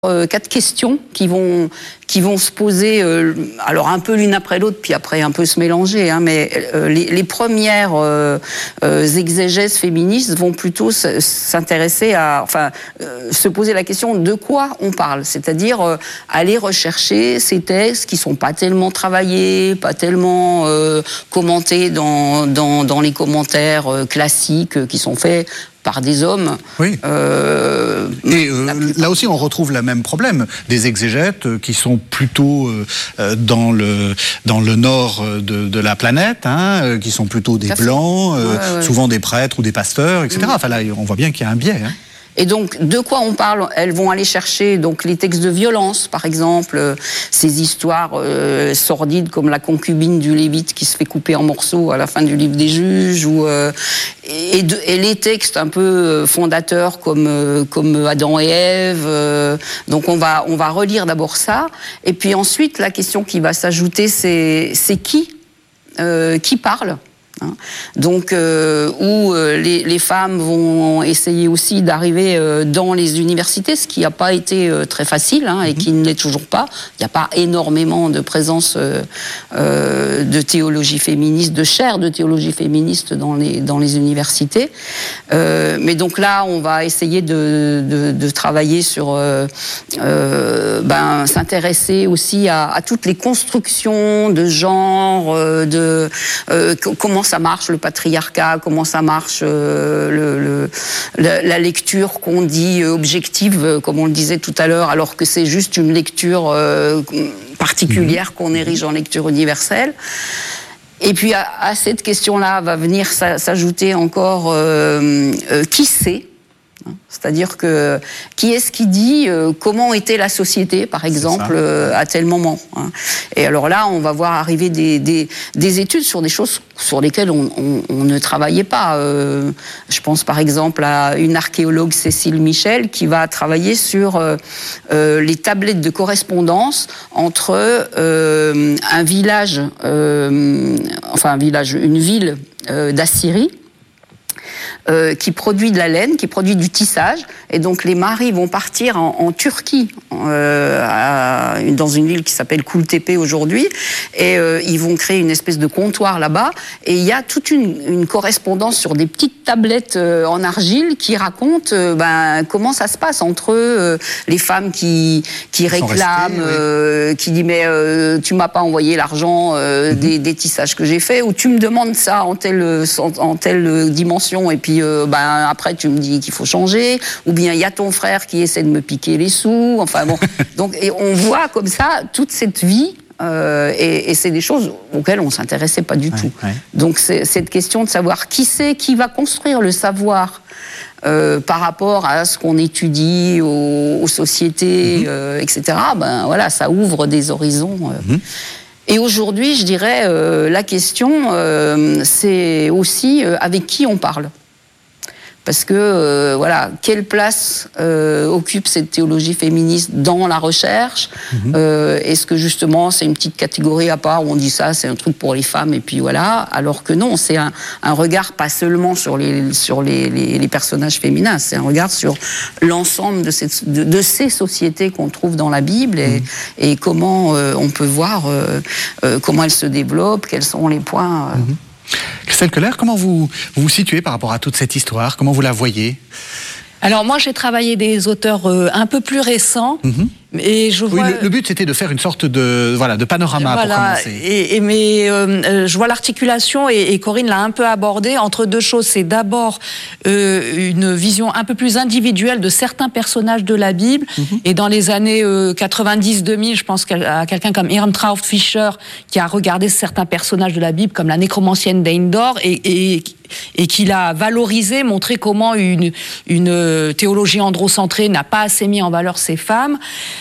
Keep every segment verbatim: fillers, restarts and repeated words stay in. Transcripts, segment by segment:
Euh, quatre questions qui vont qui vont se poser, euh, alors un peu l'une après l'autre, puis après un peu se mélanger. Hein, mais euh, les, les premières euh, euh, exégèses féministes vont plutôt s'intéresser à, enfin, euh, se poser la question de quoi on parle, c'est-à-dire euh, aller rechercher ces textes qui sont pas tellement travaillés, pas tellement euh, commentés dans dans dans les commentaires euh, classiques euh, qui sont faits par des hommes. Oui. Euh, Et euh, là aussi, on retrouve le même problème. Des exégètes euh, qui sont plutôt euh, dans le dans le nord de, de la planète, hein, euh, qui sont plutôt des blancs, euh, ouais, ouais. souvent des prêtres ou des pasteurs, et cetera. Mmh. Enfin là, on voit bien qu'il y a un biais. Hein. Et donc, de quoi on parle? Elles vont aller chercher donc les textes de violence, par exemple, euh, ces histoires euh, sordides comme la concubine du Lévite qui se fait couper en morceaux à la fin du livre des Juges, ou euh, et, de, et les textes un peu fondateurs comme euh, comme Adam et Ève. Euh, donc, on va on va relire d'abord ça, et puis ensuite la question qui va s'ajouter, c'est c'est qui euh, qui parle. Donc, euh, où euh, les, les femmes vont essayer aussi d'arriver euh, dans les universités, ce qui n'a pas été euh, très facile, hein, et qui ne l'est toujours pas. Il n'y a pas énormément de présence euh, euh, de théologie féministe, de chaires de théologie féministe dans les, dans les universités. Euh, mais donc là, on va essayer de, de, de travailler sur, euh, euh, ben, s'intéresser aussi à, à toutes les constructions de genre, euh, de euh, comment ça marche le patriarcat, comment ça marche euh, le, le, la, la lecture qu'on dit objective, euh, comme on le disait tout à l'heure, alors que c'est juste une lecture euh, particulière qu'on érige en lecture universelle. Et puis à, à cette question-là va venir s'ajouter encore euh, euh, qui c'est. C'est-à-dire que qui est-ce qui dit euh, comment était la société, par exemple, euh, à tel moment. Hein. Et alors là, on va voir arriver des, des, des études sur des choses sur lesquelles on, on, on ne travaillait pas. Euh, je pense par exemple à une archéologue, Cécile Michel, qui va travailler sur euh, euh, les tablettes de correspondance entre euh, un village, euh, enfin un village, une ville euh, d'Assyrie, Euh, qui produit de la laine, qui produit du tissage, et donc les maris vont partir en, en Turquie, euh, à, dans une ville qui s'appelle Kultepe aujourd'hui, et euh, ils vont créer une espèce de comptoir là-bas, et il y a toute une, une correspondance sur des petites tablettes euh, en argile qui racontent euh, ben, comment ça se passe entre euh, les femmes qui, qui réclament, restés, euh, oui. qui disent mais euh, tu m'as pas envoyé l'argent euh, mm-hmm. des, des tissages que j'ai fait, ou tu me demandes ça en telle, en, en telle dimension, et puis euh, ben, après tu me dis qu'il faut changer, ou bien il y a ton frère qui essaie de me piquer les sous, enfin bon. Donc, et on voit comme ça toute cette vie, euh, et, et c'est des choses auxquelles on ne s'intéressait pas du ouais, tout. Ouais. Donc c'est cette question de savoir qui c'est, qui va construire le savoir euh, par rapport à ce qu'on étudie aux, aux sociétés, mm-hmm. euh, et cetera. Ben voilà, ça ouvre des horizons. Euh. Mm-hmm. Et aujourd'hui, je dirais, euh, la question, euh, c'est aussi euh, avec qui on parle. Parce que, euh, voilà, quelle place euh, occupe cette théologie féministe dans la recherche? Mmh. euh, Est-ce que justement c'est une petite catégorie à part où on dit ça, c'est un truc pour les femmes, et puis voilà, alors que non, c'est un, un regard pas seulement sur les, sur les, les, les personnages féminins, c'est un regard sur l'ensemble de, de, de ces sociétés qu'on trouve dans la Bible, et, mmh. et comment euh, on peut voir euh, euh, comment elles se développent, quels sont les points... Euh, mmh. Christelle Koller, comment vous, vous vous situez par rapport à toute cette histoire? Comment vous la voyez? Alors moi, j'ai travaillé des auteurs euh, un peu plus récents. Mm-hmm. Et je vois... Oui, le, le but c'était de faire une sorte de voilà de panorama voilà, pour commencer. Et, et mais euh, je vois l'articulation, et, et Corinne l'a un peu abordé, entre deux choses. C'est d'abord euh, une vision un peu plus individuelle de certains personnages de la Bible. Mm-hmm. Et dans les années euh, quatre-vingt-dix deux mille, je pense à quelqu'un comme Irmtraut Fischer qui a regardé certains personnages de la Bible comme la nécromancienne d'Endor, et, et et qui l'a valorisé, montré comment une, une théologie androcentrée n'a pas assez mis en valeur ces femmes.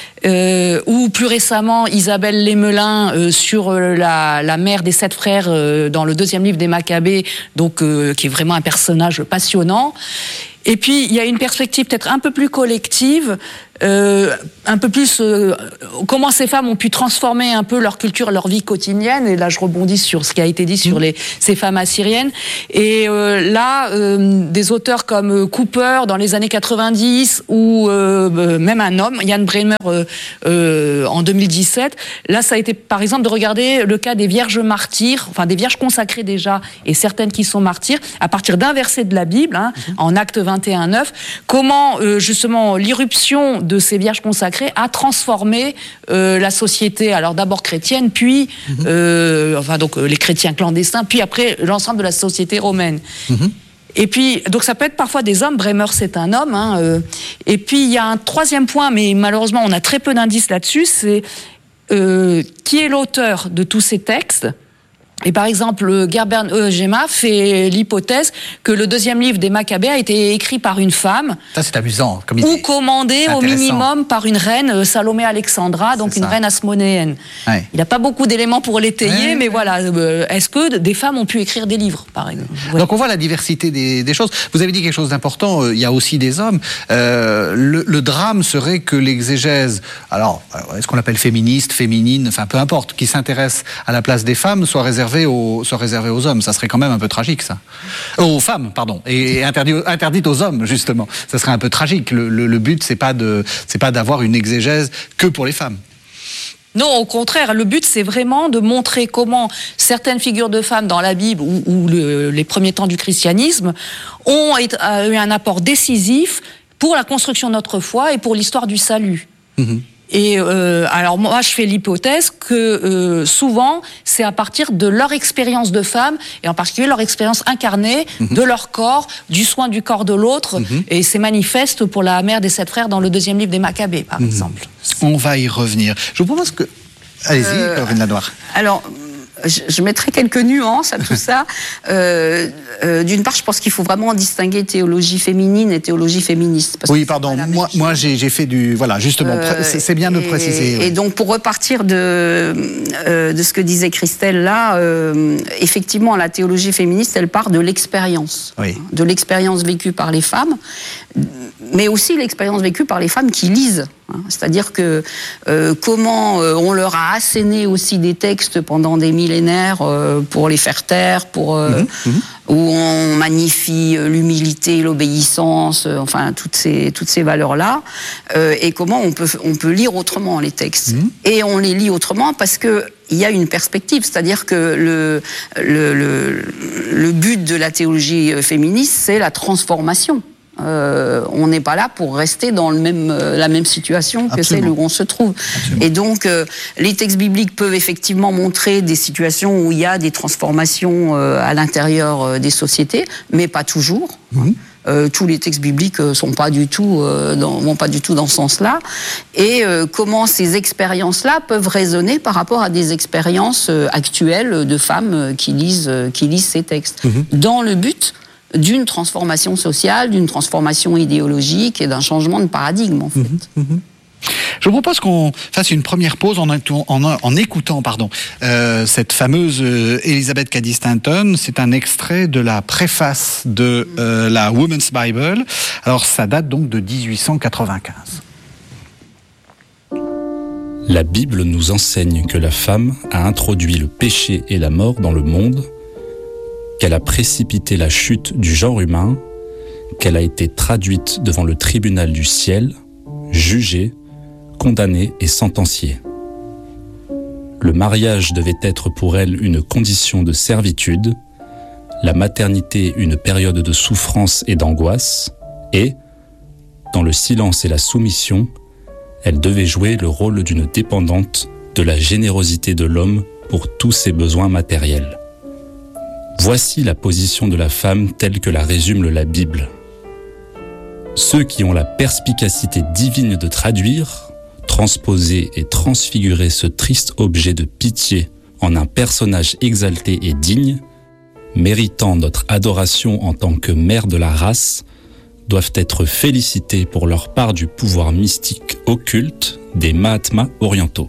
Euh, ou plus récemment Isabelle Lemelin euh, sur euh, la, la mère des sept frères euh, dans le deuxième livre des Maccabées, donc euh, qui est vraiment un personnage passionnant. Et puis il y a une perspective peut-être un peu plus collective euh, un peu plus euh, comment ces femmes ont pu transformer un peu leur culture, leur vie quotidienne. Et là, je rebondis sur ce qui a été dit sur les, ces femmes assyriennes. Et euh, là, euh, des auteurs comme Cooper dans les années quatre-vingt-dix ou euh, même un homme, Jan Bremer euh, euh, en deux mille dix-sept. Là, ça a été par exemple de regarder le cas des vierges martyrs, enfin des vierges consacrées déjà et certaines qui sont martyrs, à partir d'un verset de la Bible, hein, mmh. en Actes vingt et un neuf, comment euh, justement l'irruption de ces vierges consacrées a transformé euh, la société, alors d'abord chrétienne, puis mmh. euh, enfin donc euh, les chrétiens clandestins, puis après l'ensemble de la société romaine. Mmh. Et puis, donc ça peut être parfois des hommes, Bremer c'est un homme, hein, euh, et puis il y a un troisième point, mais malheureusement on a très peu d'indices là-dessus, c'est euh, qui est l'auteur de tous ces textes. Et par exemple, Gerber Gemma fait l'hypothèse que le deuxième livre des Maccabées a été écrit par une femme. Ça, c'est amusant. Comme ou commandé au minimum par une reine, Salomé Alexandra, donc une reine asmonéenne. Ouais. Il n'a pas beaucoup d'éléments pour l'étayer, ouais, mais ouais. voilà. Est-ce que des femmes ont pu écrire des livres, par exemple? Ouais. Donc on voit la diversité des, des choses. Vous avez dit quelque chose d'important, il y a aussi des hommes. Euh, le, le drame serait que l'exégèse, alors, est-ce qu'on l'appelle féministe, féminine, enfin peu importe, qui s'intéresse à la place des femmes, soit réservée Aux, soit réservé aux hommes. Ça serait quand même un peu tragique, ça. Aux femmes, pardon. Et interdit, interdite aux hommes, justement. Ça serait un peu tragique. Le, le, le but, c'est pas de, c'est pas d'avoir une exégèse que pour les femmes. Non, au contraire, le but, c'est vraiment de montrer comment certaines figures de femmes dans la Bible ou, ou le, les premiers temps du christianisme ont eu un apport décisif pour la construction de notre foi et pour l'histoire du salut. Mmh. Et euh, alors moi, je fais l'hypothèse que euh, souvent, c'est à partir de leur expérience de femme, et en particulier leur expérience incarnée mmh. de leur corps, du soin du corps de l'autre, mmh. et c'est manifeste pour la mère des sept frères dans le deuxième livre des Maccabées, par mmh. exemple. On va y revenir. Je vous propose que... Allez-y, euh, Corinne Ladoire. Alors... Je, je mettrai quelques nuances à tout ça. Euh, euh, d'une part, je pense qu'il faut vraiment distinguer théologie féminine et théologie féministe. Parce oui, pardon. Moi, moi j'ai, j'ai fait du... Voilà, justement, euh, c'est, c'est bien de et, préciser. Oui. Et donc, pour repartir de, euh, de ce que disait Christelle là, euh, effectivement, la théologie féministe, elle part de l'expérience. Oui. Hein, de l'expérience vécue par les femmes, mais aussi l'expérience vécue par les femmes qui lisent. Hein, c'est-à-dire que euh, comment euh, on leur a asséné aussi des textes pendant des millénaires euh, pour les faire taire, pour, euh, mmh, mmh. où on magnifie l'humilité, l'obéissance, euh, enfin toutes ces, toutes ces valeurs-là, euh, et comment on peut, on peut lire autrement les textes. Mmh. Et on les lit autrement parce que il y a une perspective, c'est-à-dire que le, le, le, le but de la théologie féministe, c'est la transformation. Euh, on n'est pas là pour rester dans le même, euh, la même situation que Absolument. Celle où on se trouve. Absolument. Et donc, euh, les textes bibliques peuvent effectivement montrer des situations où il y a des transformations euh, à l'intérieur euh, des sociétés, mais pas toujours. Mmh. Euh, tous les textes bibliques euh, sont pas du tout, euh, dans, vont pas du tout dans ce sens-là. Et euh, comment ces expériences-là peuvent résonner par rapport à des expériences euh, actuelles de femmes euh, qui lisent, euh, qui lisent ces textes, mmh. dans le but d'une transformation sociale, d'une transformation idéologique et d'un changement de paradigme, en fait. Mmh, mmh. Je vous propose qu'on fasse une première pause en, en, en écoutant pardon, euh, cette fameuse euh, Elizabeth Cady Stanton. C'est un extrait de la préface de euh, la Women's Bible. Alors, ça date donc de dix-huit cent quatre-vingt-quinze. La Bible nous enseigne que la femme a introduit le péché et la mort dans le monde, qu'elle a précipité la chute du genre humain, qu'elle a été traduite devant le tribunal du ciel, jugée, condamnée et sentenciée. Le mariage devait être pour elle une condition de servitude, la maternité une période de souffrance et d'angoisse, et, dans le silence et la soumission, elle devait jouer le rôle d'une dépendante de la générosité de l'homme pour tous ses besoins matériels. Voici la position de la femme telle que la résume la Bible. Ceux qui ont la perspicacité divine de traduire, transposer et transfigurer ce triste objet de pitié en un personnage exalté et digne, méritant notre adoration en tant que mère de la race, doivent être félicités pour leur part du pouvoir mystique occulte des Mahatmas orientaux.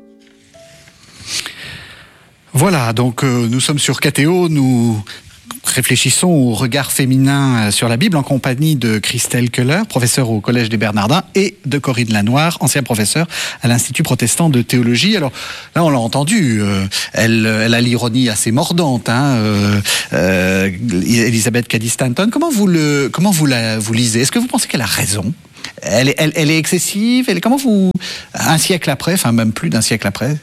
Voilà, donc euh, nous sommes sur K T O, nous réfléchissons au regard féminin sur la Bible en compagnie de Christelle Keller, professeure au Collège des Bernardins, et de Corinne Lanoir, ancienne professeure à l'Institut protestant de théologie. Alors là, on l'a entendu, euh, elle, elle a l'ironie assez mordante, hein, euh, euh, Elisabeth Cady Stanton. Comment vous le, comment vous la, vous lisez? Est-ce que vous pensez qu'elle a raison? Elle est, elle, elle est excessive? Elle, comment vous, un siècle après, enfin même plus d'un siècle après?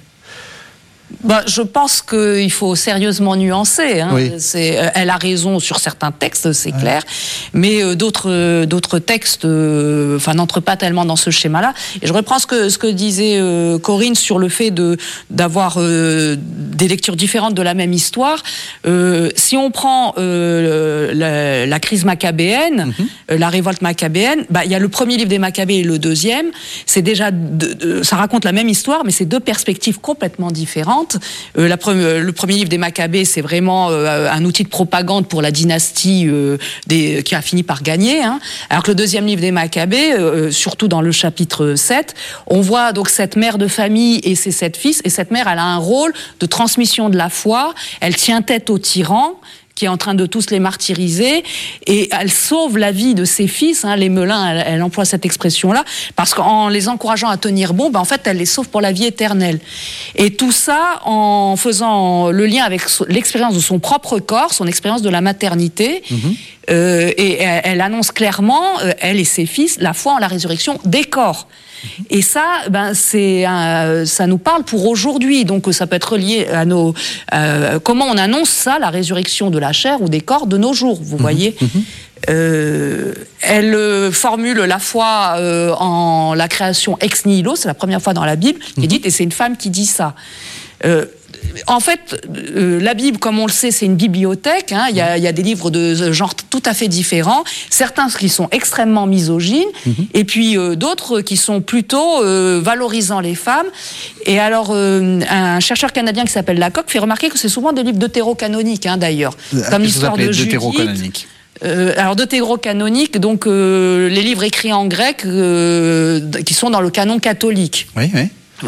Bah, je pense qu'il faut sérieusement nuancer. Hein. Oui. C'est, elle a raison sur certains textes, c'est ouais. clair, mais euh, d'autres, euh, d'autres textes, euh, enfin, n'entrent pas tellement dans ce schéma-là. Et je reprends ce que ce que disait euh, Corinne sur le fait de d'avoir euh, des lectures différentes de la même histoire. Euh, si on prend euh, la, la crise maccabéenne, mm-hmm. euh, la révolte maccabéenne, bah, il y a le premier livre des Maccabées et le deuxième. C'est déjà, de, de, ça raconte la même histoire, mais c'est deux perspectives complètement différentes. Euh, la pre- le premier livre des Maccabées, c'est vraiment euh, un outil de propagande pour la dynastie euh, des, qui a fini par gagner. Hein. Alors que le deuxième livre des Maccabées, euh, surtout dans le chapitre sept, on voit donc cette mère de famille et ses sept fils. Et cette mère, elle a un rôle de transmission de la foi. Elle tient tête aux tyrans qui est en train de tous les martyriser, et elle sauve la vie de ses fils, hein, les Melun, elle, elle emploie cette expression-là, parce qu'en les encourageant à tenir bon, ben en fait, elle les sauve pour la vie éternelle. Et tout ça en faisant le lien avec l'expérience de son propre corps, son expérience de la maternité, mmh. euh, et elle, elle annonce clairement, euh, elle et ses fils, la foi en la résurrection des corps. Et ça, ben c'est, un, ça nous parle pour aujourd'hui. Donc ça peut être lié à nos, euh, comment on annonce ça, la résurrection de la chair ou des corps de nos jours. Vous mmh, voyez. Mmh. Euh, elle euh, formule la foi euh, en la création ex nihilo. C'est la première fois dans la Bible qui est dite, et c'est une femme qui dit ça. Euh, En fait, euh, la Bible, comme on le sait, c'est une bibliothèque. Hein. Il y a, il y a des livres de genre tout à fait différents. Certains qui sont extrêmement misogynes, mm-hmm. et puis euh, d'autres qui sont plutôt euh, valorisant les femmes. Et alors, euh, un chercheur canadien qui s'appelle Lacock fait remarquer que c'est souvent des livres deutérocanoniques, hein, d'ailleurs. Comme l'histoire de Judith. Euh, alors deutérocanonique, donc euh, les livres écrits en grec euh, qui sont dans le canon catholique. Oui, oui.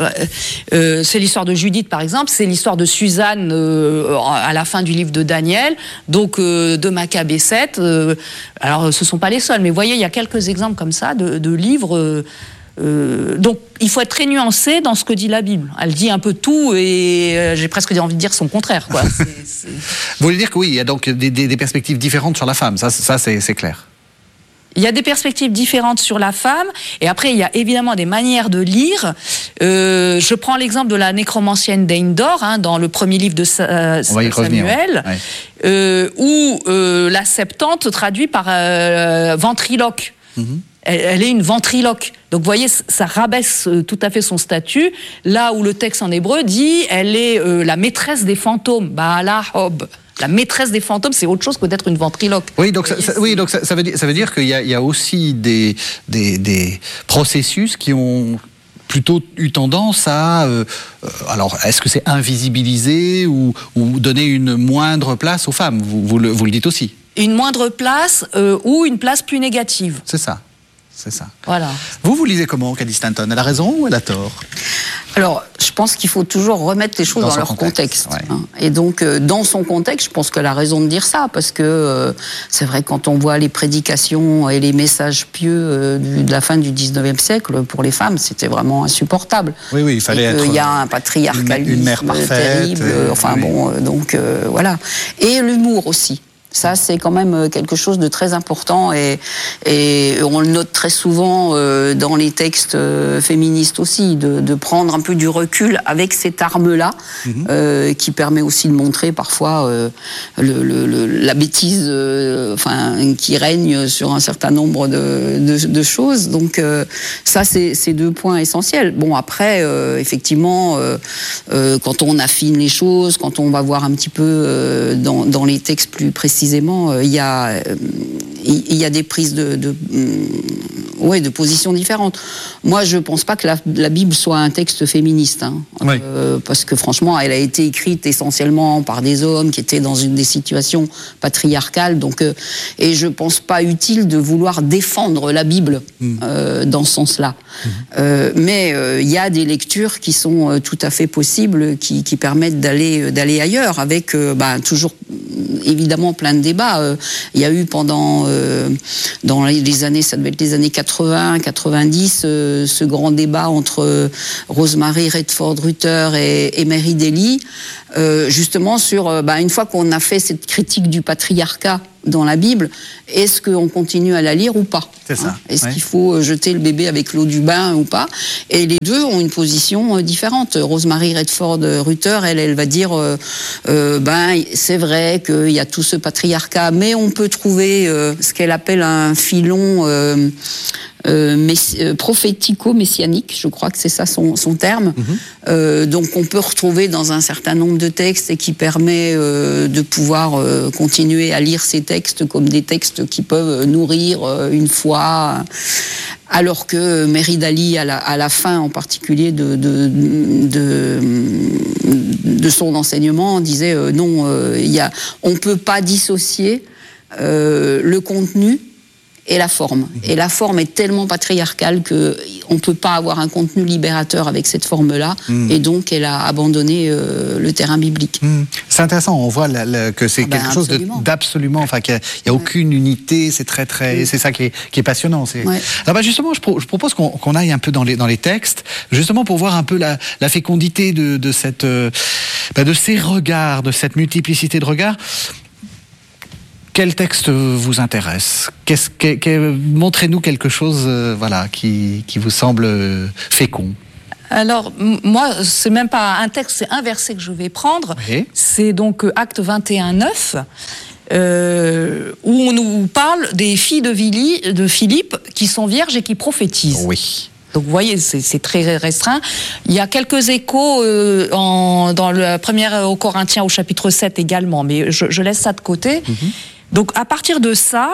Euh, c'est l'histoire de Judith, par exemple, c'est l'histoire de Suzanne euh, à la fin du livre de Daniel, donc euh, de Maccabée sept. Euh, alors, ce ne sont pas les seuls, mais vous voyez, il y a quelques exemples comme ça de, de livres. Euh, euh, donc, il faut être très nuancé dans ce que dit la Bible. Elle dit un peu tout, et euh, j'ai presque envie de dire son contraire, quoi. C'est, c'est... Vous voulez dire que oui, il y a donc des, des, des perspectives différentes sur la femme, ça, ça c'est, c'est clair. Il y a des perspectives différentes sur la femme, et après il y a évidemment des manières de lire. Euh, je prends l'exemple de la nécromancienne d'Eindor, hein, dans le premier livre de Sa- Samuel, revenir, ouais. euh, où euh, la Septante traduit par euh, ventriloque. Mm-hmm. Elle, elle est une ventriloque. Donc vous voyez, ça rabaisse tout à fait son statut, là où le texte en hébreu dit elle est euh, la maîtresse des fantômes, Baala Hob. La maîtresse des fantômes, c'est autre chose que d'être une ventriloque. Oui, donc, ça, ça, oui, donc ça, ça, veut dire, ça veut dire qu'il y a, il y a aussi des, des, des processus qui ont plutôt eu tendance à... Euh, alors, est-ce que c'est invisibiliser ou, ou donner une moindre place aux femmes? Vous, vous, le, vous le dites aussi. Une moindre place euh, ou une place plus négative. C'est ça. C'est ça. Voilà. Vous, vous lisez comment, Cady Stanton? Elle a raison ou elle a tort? Alors, je pense qu'il faut toujours remettre les choses dans, dans leur contexte. contexte ouais. hein. Et donc, euh, dans son contexte, je pense qu'elle a raison de dire ça, parce que euh, c'est vrai que quand on voit les prédications et les messages pieux euh, du, de la fin du dix-neuvième siècle, pour les femmes, c'était vraiment insupportable. Oui, oui, il fallait être... Il y a un patriarcalisme une, une mère parfaite, terrible. Euh, enfin oui. bon, euh, donc euh, voilà. Et l'humour aussi. Ça, c'est quand même quelque chose de très important, et, et on le note très souvent euh, dans les textes euh, féministes aussi, de, de prendre un peu du recul avec cette arme-là, mmh. euh, qui permet aussi de montrer parfois euh, le, le, le, la bêtise euh, enfin, qui règne sur un certain nombre de, de, de choses. Donc euh, ça, c'est, c'est deux points essentiels. Bon, après, euh, effectivement, euh, euh, quand on affine les choses, quand on va voir un petit peu euh, dans, dans les textes plus précis, précisément, il y a, il y a des prises de, de, ouais, de positions différentes. Moi, je ne pense pas que la, la Bible soit un texte féministe, hein, oui. euh, parce que franchement, elle a été écrite essentiellement par des hommes qui étaient dans une des situations patriarcales. Donc, euh, et je ne pense pas utile de vouloir défendre la Bible mmh. euh, dans ce sens-là. Mmh. Euh, mais il euh, y a des lectures qui sont euh, tout à fait possibles, qui, qui permettent d'aller, d'aller ailleurs, avec euh, bah, toujours évidemment plein de débats. Euh, il y a eu pendant, euh, dans les années, ça devait être les années quatre-vingts, quatre-vingt-dix, euh, ce grand débat entre Rosemary Redford Rutter et, et Mary Daly, euh, justement sur, euh, bah, une fois qu'on a fait cette critique du patriarcat dans la Bible, est-ce qu'on continue à la lire ou pas? C'est ça. Hein? Est-ce ouais. qu'il faut jeter le bébé avec l'eau du bain ou pas? Et les deux ont une position différente. Rosemary Redford Rutter, elle, elle va dire, euh, euh, ben c'est vrai qu'il y a tout ce patriarcat, mais on peut trouver euh, ce qu'elle appelle un filon euh, euh, mess- euh, prophético-messianique, je crois que c'est ça son, son terme. Mm-hmm. Euh, donc on peut retrouver dans un certain nombre de textes et qui permet euh, de pouvoir euh, continuer à lire ces textes comme des textes qui peuvent nourrir euh, une foi, alors que Mary Daly, à la, à la fin en particulier de, de, de, de son enseignement, disait euh, non, euh, y a, on ne peut pas dissocier euh, le contenu et la forme. Et la forme est tellement patriarcale qu'on ne peut pas avoir un contenu libérateur avec cette forme-là, mmh. et donc elle a abandonné euh, le terrain biblique. Mmh. C'est intéressant, on voit la, la, que c'est ah ben quelque chose de, d'absolument, enfin qu'il n'y a, a aucune ouais. unité, c'est très très, mmh. c'est ça qui est, qui est passionnant. C'est... Ouais. Alors bah justement, je, pro, je propose qu'on, qu'on aille un peu dans les, dans les textes, justement pour voir un peu la, la fécondité de, de, cette, euh, bah de ces regards, de cette multiplicité de regards. Quel texte vous intéresse? Qu'est-ce que, que, montrez-nous quelque chose, euh, voilà, qui, qui vous semble fécond. Alors, m- moi, c'est même pas un texte, c'est un verset que je vais prendre. Oui. C'est donc Acte vingt et un neuf, euh, où on nous parle des filles de, Vili, de Philippe qui sont vierges et qui prophétisent. Oui. Donc vous voyez, c'est, c'est très restreint. Il y a quelques échos euh, en, dans la première aux Corinthiens au chapitre sept également, mais je, je laisse ça de côté. Mm-hmm. Donc à partir de ça,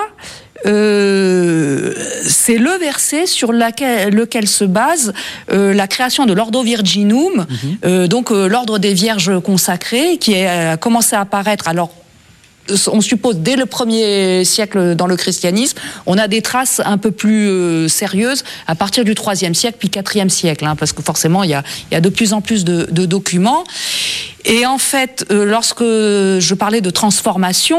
euh, c'est le verset sur laquelle, lequel se base euh, la création de l'Ordo Virginum, mm-hmm. euh, donc euh, l'ordre des vierges consacrées, qui a commencé à apparaître alors. On suppose dès le premier siècle dans le christianisme, on a des traces un peu plus euh, sérieuses à partir du troisième siècle puis quatrième siècle, hein, parce que forcément il y a, il y a de plus en plus de, de documents. Et en fait, euh, lorsque je parlais de transformation,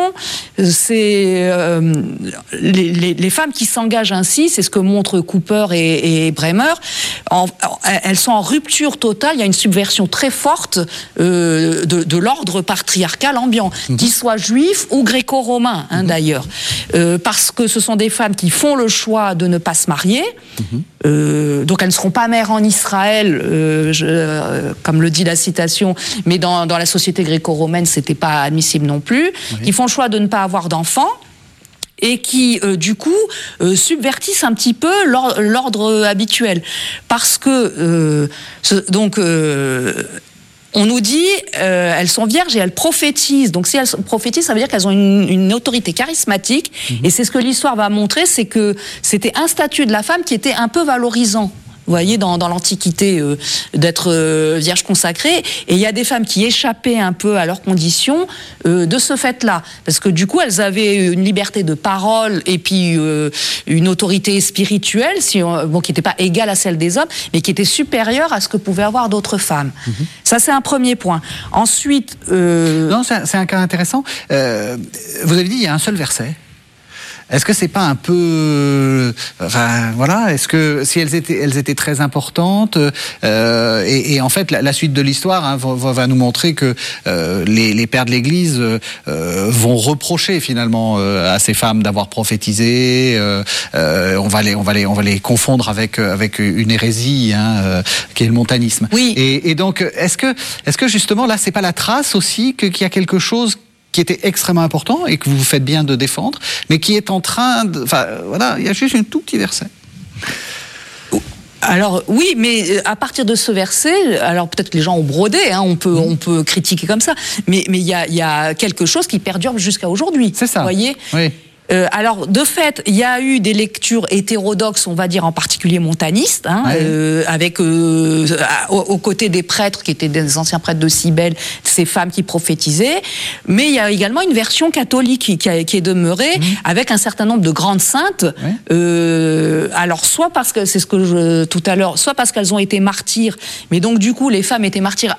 c'est euh, les, les, les femmes qui s'engagent ainsi, c'est ce que montrent Cooper et, et Bremer. En, en, elles sont en rupture totale. Il y a une subversion très forte euh, de, de l'ordre patriarcal ambiant, mmh. qu'il soit juif ou gréco-romain, hein, mmh. d'ailleurs, euh, parce que ce sont des femmes qui font le choix de ne pas se marier. Mmh. Euh, donc elles ne seront pas mères en Israël, euh, je, euh, comme le dit la citation, mais dans, dans la société gréco-romaine, c'était pas admissible non plus. Oui. Qui font le choix de ne pas avoir d'enfants et qui, euh, du coup, euh, subvertissent un petit peu l'ordre, l'ordre habituel, parce que euh, ce, donc euh, on nous dit, euh, elles sont vierges et elles prophétisent. Donc si elles prophétisent, ça veut dire qu'elles ont une, une autorité charismatique. Mmh. Et c'est ce que l'histoire va montrer, c'est que c'était un statut de la femme qui était un peu valorisant. Vous voyez, dans, dans l'Antiquité, euh, d'être euh, vierge consacrée. Et il y a des femmes qui échappaient un peu à leurs conditions euh, de ce fait-là. Parce que du coup, elles avaient une liberté de parole et puis euh, une autorité spirituelle, si on, bon, qui n'était pas égale à celle des hommes, mais qui était supérieure à ce que pouvaient avoir d'autres femmes. Mm-hmm. Ça, c'est un premier point. Ensuite... Euh... Non, c'est un, c'est un cas intéressant. Euh, vous avez dit, il y a un seul verset. Est-ce que c'est pas un peu, enfin voilà, est-ce que si elles étaient, elles étaient très importantes, euh, et, et en fait la, la suite de l'histoire hein, va, va nous montrer que euh, les, les pères de l'Église euh, vont reprocher finalement euh, à ces femmes d'avoir prophétisé. Euh, euh, on va les, on va les, on va les confondre avec avec une hérésie hein, euh, qui est le montanisme. Oui. Et, et donc est-ce que, est-ce que justement là c'est pas la trace aussi que, qu'il y a quelque chose qui était extrêmement important et que vous faites bien de défendre, mais qui est en train de... Enfin, voilà, il y a juste un tout petit verset. Alors oui, mais à partir de ce verset, alors peut-être que les gens ont brodé, hein, on peut, mmh. on peut critiquer comme ça, mais mais il y a, y a quelque chose qui perdure jusqu'à aujourd'hui. C'est ça. Vous voyez. Oui. Euh, alors, de fait, il y a eu des lectures hétérodoxes, on va dire en particulier montanistes, hein, ouais. euh, avec euh, aux côtés des prêtres qui étaient des anciens prêtres de Cybèle, ces femmes qui prophétisaient. Mais il y a également une version catholique qui, qui, a, qui est demeurée, mmh. avec un certain nombre de grandes saintes. Ouais. Euh, alors, soit parce que c'est ce que je tout à l'heure, soit parce qu'elles ont été martyrs, mais donc du coup les femmes étaient martyrs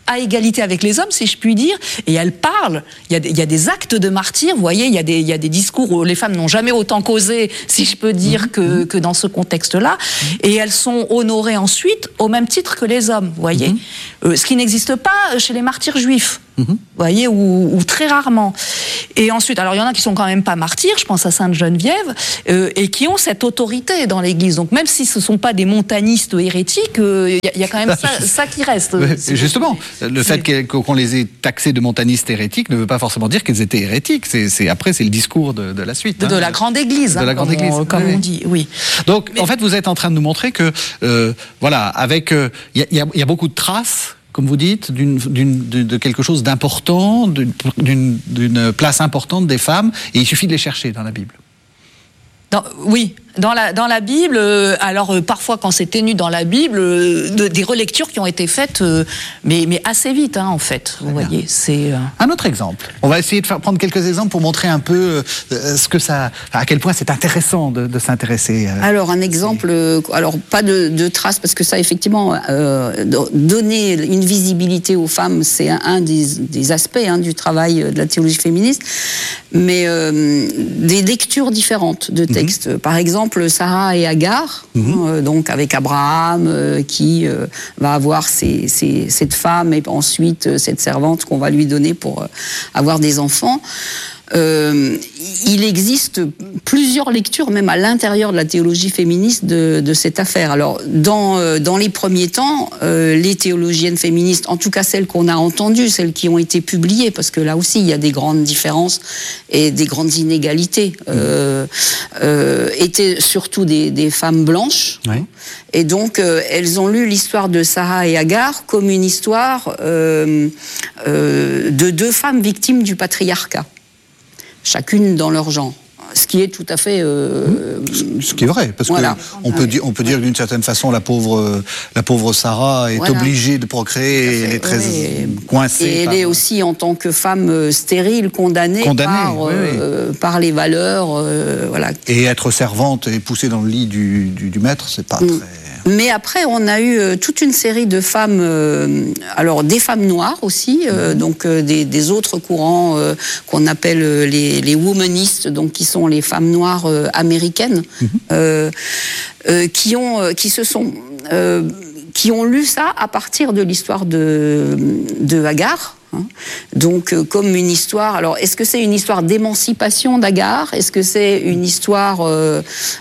à égalité avec les hommes, si je puis dire, et elles parlent. Il y a des, il y a des actes de martyrs, vous voyez, il y a des, il y a des discours où les femmes n'ont jamais autant causé, si je peux dire, que, que dans ce contexte-là, et elles sont honorées ensuite au même titre que les hommes, vous voyez, euh, ce qui n'existe pas chez les martyrs juifs. Mmh. Vous voyez, ou, ou très rarement. Et ensuite, alors il y en a qui sont quand même pas martyrs, je pense à Sainte Geneviève, euh, et qui ont cette autorité dans l'Église. Donc même si ce sont pas des montanistes hérétiques, il euh, y, y a quand même ça, ça qui reste. Si justement, le fait qu'on les ait taxés de montanistes hérétiques ne veut pas forcément dire qu'ils étaient hérétiques. C'est, c'est, après, c'est le discours de, de la suite. De, hein, de la grande Église. De hein, la grande comme Église, on, comme oui. on dit, oui. Donc, Mais... en fait, vous êtes en train de nous montrer que, euh, voilà, avec, il euh, y, y, y a beaucoup de traces, comme vous dites, d'une, d'une, de, de quelque chose d'important, d'une, d'une, d'une place importante des femmes, et il suffit de les chercher dans la Bible. Dans, oui, dans la, dans la Bible, euh, alors euh, parfois quand c'est ténu dans la Bible, euh, de, des relectures qui ont été faites, euh, mais, mais assez vite, hein, en fait, vous Très voyez. C'est, euh... Un autre exemple. On va essayer de faire, prendre quelques exemples pour montrer un peu euh, ce que ça, à quel point c'est intéressant de, de s'intéresser. Euh, alors un exemple, euh, alors pas de, de traces, parce que ça effectivement, euh, donner une visibilité aux femmes, c'est un, un des, des aspects hein, du travail de la théologie féministe, mais euh, des lectures différentes de textes. Mm-hmm. Par exemple, Sarah et Agar, mmh. euh, donc avec Abraham euh, qui euh, va avoir ses, ses, cette femme et ensuite euh, cette servante qu'on va lui donner pour euh, avoir des enfants. Euh, il existe plusieurs lectures, même à l'intérieur de la théologie féministe, de, de cette affaire. Alors, dans, euh, dans les premiers temps, euh, les théologiennes féministes, en tout cas celles qu'on a entendues, celles qui ont été publiées, parce que là aussi, il y a des grandes différences et des grandes inégalités, euh, euh, étaient surtout des, des femmes blanches. Oui. Et donc, euh, elles ont lu l'histoire de Sarah et Agar comme une histoire euh, euh, de deux femmes victimes du patriarcat. Chacune dans leur genre. Ce qui est tout à fait... Euh, ce qui est vrai, parce voilà. qu'on peut, dire, on peut dire que d'une certaine façon, la pauvre, la pauvre Sarah est voilà. obligée de procréer, elle est très oui. coincée. Et par... elle est aussi, en tant que femme stérile, condamnée, condamnée par, oui, euh, oui. par les valeurs... Euh, voilà. Et être servante et poussée dans le lit du, du, du maître, c'est pas mm. très... Mais après, on a eu euh, toute une série de femmes, euh, alors des femmes noires aussi, euh, mmh. donc euh, des, des autres courants euh, qu'on appelle euh, les, les womanistes, donc qui sont les femmes noires euh, américaines, mmh. euh, euh, qui ont, euh, qui se sont, euh, qui ont lu ça à partir de l'histoire de, de Agar. Hein. Donc, euh, comme une histoire. Alors, est-ce que c'est une histoire d'émancipation d'Agar ? Est-ce que c'est une histoire euh,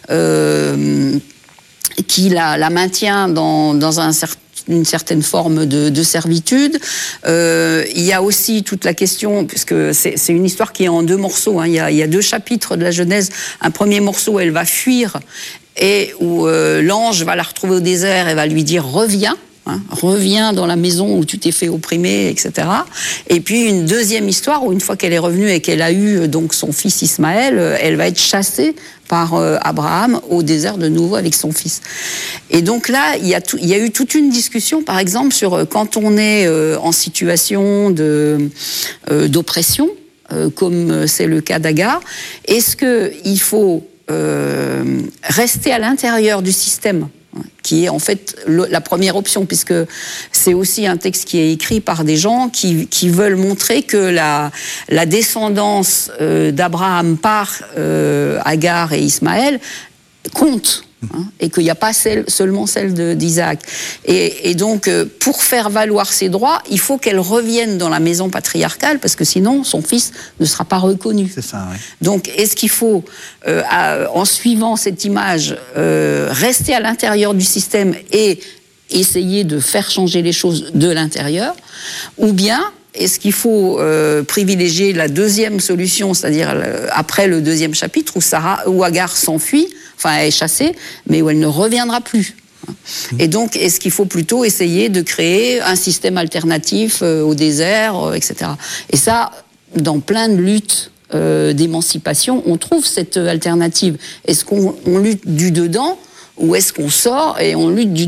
euh, qui la, la maintient dans, dans un certain une certaine forme de, de servitude. Euh, il y a aussi toute la question, puisque c'est, c'est une histoire qui est en deux morceaux, hein. il, y a, il y a deux chapitres de la Genèse. Un premier morceau où elle va fuir et où euh, l'ange va la retrouver au désert et va lui dire « reviens ». Hein, reviens dans la maison où tu t'es fait opprimer, et cetera. Et puis une deuxième histoire où une fois qu'elle est revenue et qu'elle a eu donc son fils Ismaël, elle va être chassée par euh, Abraham au désert de nouveau avec son fils. Et donc là, il y a, tout, il y a eu toute une discussion, par exemple, sur euh, quand on est euh, en situation de, euh, d'oppression, euh, comme c'est le cas d'Agar, est-ce qu'il faut euh, rester à l'intérieur du système qui est en fait le, la première option, puisque c'est aussi un texte qui est écrit par des gens qui, qui veulent montrer que la, la descendance euh, d'Abraham par euh, Agar et Ismaël compte. Hein, et qu'il n'y a pas celle, seulement celle de, d'Isaac. Et, et donc, euh, pour faire valoir ses droits, il faut qu'elle revienne dans la maison patriarcale, parce que sinon, son fils ne sera pas reconnu. C'est ça, oui. Donc, est-ce qu'il faut, euh, à, en suivant cette image, euh, rester à l'intérieur du système et essayer de faire changer les choses de l'intérieur, ou bien est-ce qu'il faut euh, privilégier la deuxième solution, c'est-à-dire euh, après le deuxième chapitre, où, Sarah, où Agar s'enfuit, enfin elle est chassée, mais où elle ne reviendra plus. Et donc, est-ce qu'il faut plutôt essayer de créer un système alternatif euh, au désert, euh, et cetera. Et ça, dans plein de luttes euh, d'émancipation, on trouve cette alternative. Est-ce qu'on on lutte du dedans, ou est-ce qu'on sort et on lutte du dehors ?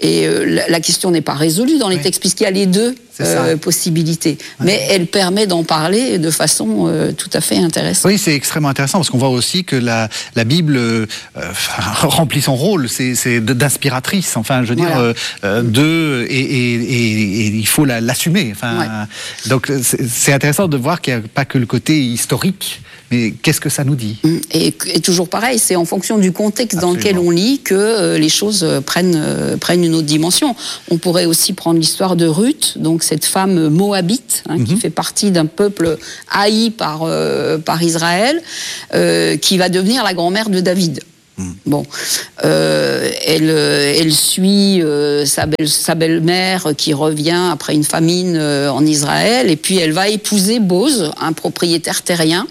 Et euh, la, la question n'est pas résolue dans les oui. textes, puisqu'il y a les deux euh, possibilités. Ouais. Mais elle permet d'en parler de façon euh, tout à fait intéressante. Oui, c'est extrêmement intéressant, parce qu'on voit aussi que la, la Bible euh, remplit son rôle, c'est, c'est d'inspiratrice, enfin, je veux voilà. dire, euh, de, et, et, et, et il faut la, l'assumer. Enfin, ouais. Donc, c'est, c'est intéressant de voir qu'il n'y a pas que le côté historique, mais qu'est-ce que ça nous dit ? et, et toujours pareil, c'est en fonction du contexte Absolument. Dans lequel on lit que euh, les choses euh, prennent, euh, prennent une autre dimension. On pourrait aussi prendre l'histoire de Ruth, donc cette femme moabite, hein, mm-hmm. qui fait partie d'un peuple haï par, euh, par Israël, euh, qui va devenir la grand-mère de David. Mm. Bon, euh, elle, elle suit euh, sa, belle, sa belle-mère qui revient après une famine euh, en Israël, et puis elle va épouser Boz, un propriétaire terrien.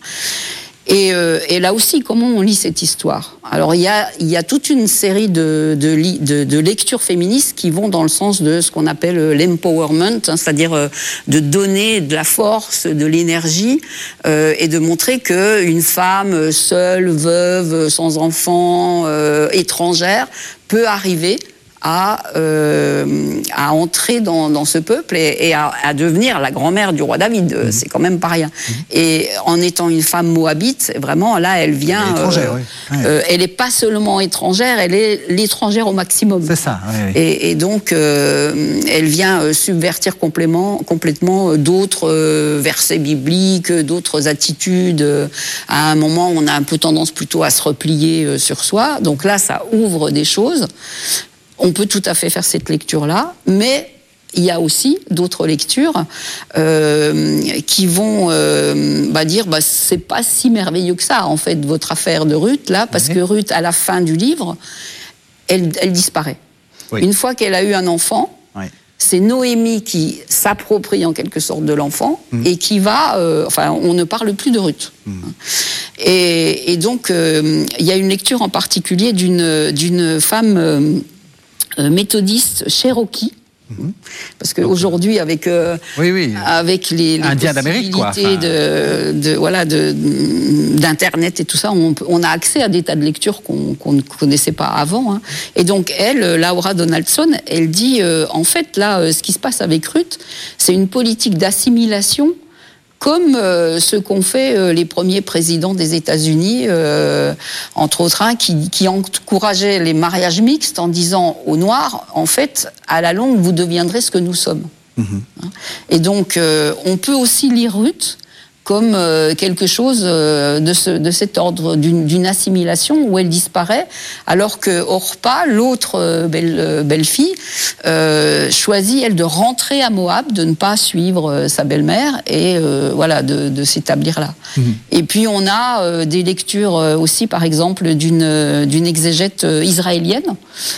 Et, euh, et là aussi, comment on lit cette histoire ? Alors, il y a, il y a toute une série de, de, de, de lectures féministes qui vont dans le sens de ce qu'on appelle l'empowerment, hein, c'est-à-dire euh, de donner de la force, de l'énergie, euh, et de montrer qu'une femme seule, veuve, sans enfant, euh, étrangère, peut arriver à, euh, à entrer dans, dans ce peuple et, et à, à devenir la grand-mère du roi David. Mmh. C'est quand même pas rien. Mmh. Et en étant une femme moabite, vraiment, là, elle vient... Elle est étrangère, euh, oui. Ouais. Euh, elle n'est pas seulement étrangère, elle est l'étrangère au maximum. C'est ça, oui, oui. Et, et donc, euh, elle vient subvertir complètement, complètement d'autres euh, versets bibliques, d'autres attitudes. À un moment, on a un peu tendance plutôt à se replier euh, sur soi. Donc là, ça ouvre des choses. On peut tout à fait faire cette lecture-là, mais il y a aussi d'autres lectures euh, qui vont euh, bah dire bah, c'est pas si merveilleux que ça, en fait, votre affaire de Ruth, là, parce oui. que Ruth, à la fin du livre, elle, elle disparaît. Oui. Une fois qu'elle a eu un enfant, oui. c'est Noémie qui s'approprie en quelque sorte de l'enfant mmh. et qui va... Euh, enfin, on ne parle plus de Ruth. Mmh. Et, et donc, euh, il y a une lecture en particulier d'une, d'une femme... Euh, méthodiste Cherokee, mmh. parce qu'aujourd'hui avec euh, oui, oui. avec les, les Indiens d'Amérique, quoi. Enfin... de, de voilà de d'internet et tout ça, on, on a accès à des tas de lectures qu'on, qu'on ne connaissait pas avant. Hein. Et donc elle, Laura Donaldson, elle dit euh, en fait là, euh, ce qui se passe avec Ruth, c'est une politique d'assimilation. Comme euh, ce qu'ont fait euh, les premiers présidents des États-Unis, euh, entre autres un, qui, qui encourageait les mariages mixtes en disant aux Noirs, en fait, à la longue, vous deviendrez ce que nous sommes. Mmh. Et donc, euh, on peut aussi lire Ruth comme euh, quelque chose euh, de, ce, de cet ordre, d'une, d'une assimilation où elle disparaît, alors que Orpa, l'autre euh, belle, euh, belle-fille, euh, choisit, elle, de rentrer à Moab, de ne pas suivre euh, sa belle-mère, et euh, voilà, de, de s'établir là. Mmh. Et puis on a euh, des lectures euh, aussi, par exemple, d'une, d'une exégète euh, israélienne,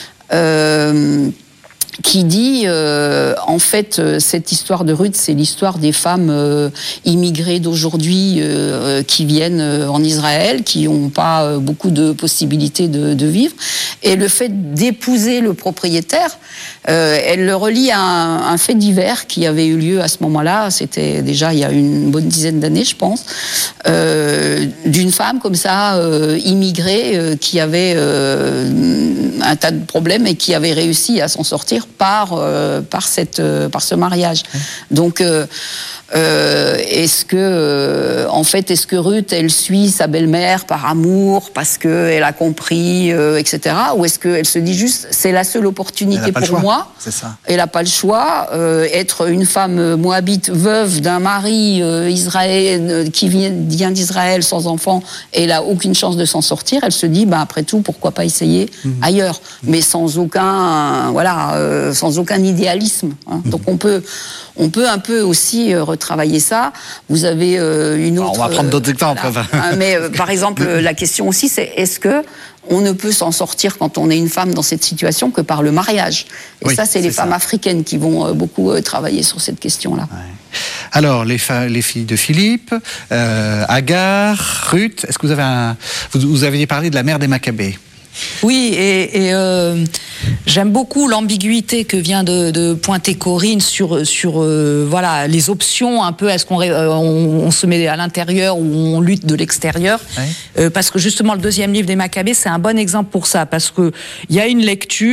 euh, qui dit, euh, en fait, euh, cette histoire de Ruth, c'est l'histoire des femmes euh, immigrées d'aujourd'hui euh, qui viennent euh, en Israël, qui n'ont pas euh, beaucoup de possibilités de, de vivre. Et le fait d'épouser le propriétaire, euh, elle le relie à un, un fait divers qui avait eu lieu à ce moment-là, c'était déjà il y a une bonne dizaine d'années, je pense, euh, d'une femme comme ça, euh, immigrée, euh, qui avait euh, un tas de problèmes et qui avait réussi à s'en sortir par euh, par cette euh, par ce mariage. Mmh. Donc euh, euh, est-ce que euh, en fait est-ce que Ruth elle suit sa belle-mère par amour parce que elle a compris euh, et cetera, ou est-ce qu'elle se dit juste c'est la seule opportunité pour moi, c'est ça. Elle n'a pas le choix, euh, être une femme moabite veuve d'un mari euh, israélien qui vient, vient d'Israël sans enfant, et elle a aucune chance de s'en sortir, elle se dit bah après tout pourquoi pas essayer mmh. ailleurs, mais sans aucun voilà euh, sans aucun idéalisme, hein. Mmh. Donc on peut on peut un peu aussi euh, retravailler ça. Vous avez euh, une autre... Alors, on va prendre d'autres exemples. Voilà. Hein, mais euh, par exemple, la question aussi, c'est est-ce que on ne peut s'en sortir quand on est une femme dans cette situation que par le mariage. Et oui, ça, c'est, c'est les ça. femmes africaines qui vont euh, beaucoup euh, travailler sur cette question-là. Ouais. Alors, les, fa- les filles de Philippe, euh, Agar, Ruth, est-ce que vous avez un... Vous, vous aviez parlé de la mère des Maccabées. Oui, et, et euh, j'aime beaucoup l'ambiguïté que vient de, de pointer Corinne sur, sur euh, voilà, les options, un peu, est-ce qu'on euh, on, on se met à l'intérieur ou on lutte de l'extérieur, ouais. euh, parce que justement le deuxième livre des Maccabées, c'est un bon exemple pour ça, parce qu'il y a une lecture,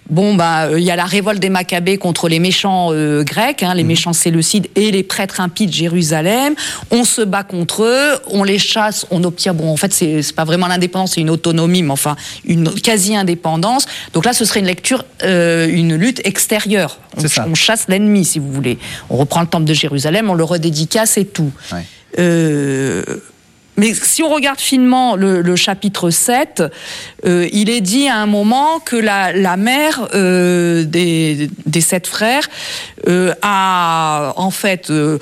bon, bah, il y a la révolte des Maccabées contre les méchants euh, grecs, hein, les mmh. méchants séleucides et les prêtres impies de Jérusalem. On se bat contre eux, on les chasse, on obtient, bon, en fait, c'est, c'est pas vraiment l'indépendance, c'est une autonomie, mais enfin, une quasi-indépendance. Donc là, ce serait une lecture, euh, une lutte extérieure. On, on chasse l'ennemi, si vous voulez. On reprend le temple de Jérusalem, on le redédicace et tout. Ouais. Euh, Mais si on regarde finement le, le chapitre sept, euh, il est dit à un moment que la, la mère euh, des, des sept frères euh, a en fait euh,